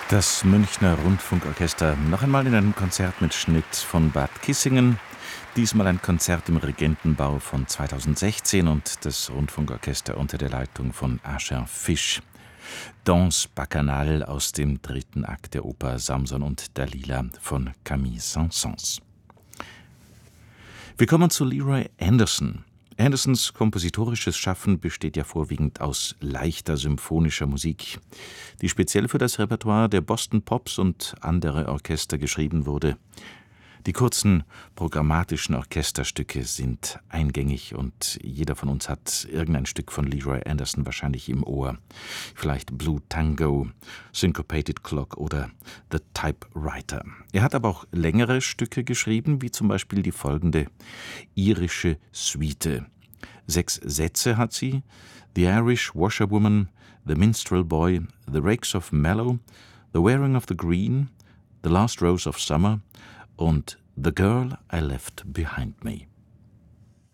Das Münchner Rundfunkorchester noch einmal in einem Konzert mit Schnitt von Bad Kissingen. Diesmal ein Konzert im Regentenbau von 2016 und das Rundfunkorchester unter der Leitung von Ascher Fisch. Danse Bacchanale aus dem 3. Akt der Oper Samson und Dalila von Camille Saint-Saëns. Wir kommen zu Leroy Anderson. Andersons kompositorisches Schaffen besteht ja vorwiegend aus leichter symphonischer Musik, die speziell für das Repertoire der Boston Pops und andere Orchester geschrieben wurde. Die kurzen, programmatischen Orchesterstücke sind eingängig und jeder von uns hat irgendein Stück von Leroy Anderson wahrscheinlich im Ohr. Vielleicht Blue Tango, Syncopated Clock oder The Typewriter. Er hat aber auch längere Stücke geschrieben, wie zum Beispiel die folgende irische Suite. 6 Sätze hat sie: The Irish Washerwoman, The Minstrel Boy, The Rakes of Mallow, The Wearing of the Green, The Last Rose of Summer und The Girl I Left Behind Me.